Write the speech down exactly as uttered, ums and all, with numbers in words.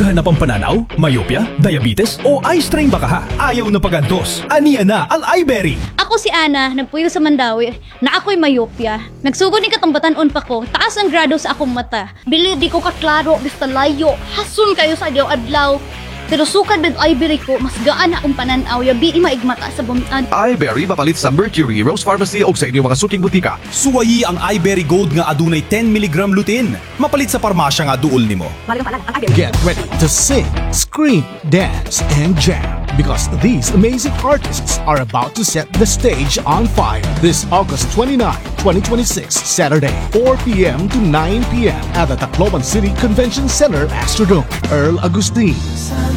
Daghan na pang pananaw, myopia, diabetes o eye strain baka ha? Ayaw na pagantos. Aniya na ang iBerry. Ako si Ana, nagpuyo sa Mandawi, na ako'y myopia. Nagsugod ni katambatan-on pa ko, taas ang grado sa akong mata. Bili di ko kaklaro, basta layo, hasun kayo sa adlaw-adlaw. Pero sukad bed iBerry ko, mas gaan na akong pananaw, yabi maigmata sa bumian. iBerry mapalit sa Mercury, Rose Pharmacy o sa inyong mga suking butika. Suwayi ang iBerry Gold nga adunay ten milligram lutein. Mapalit sa parmasya nga duol nimo. Get ready to sing, scream, dance, and jam because these amazing artists are about to set the stage on fire this August twenty-ninth, twenty twenty-six, Saturday, four p m to nine p m at the Tacloban City Convention Center, Astrodome. Earl Agustin,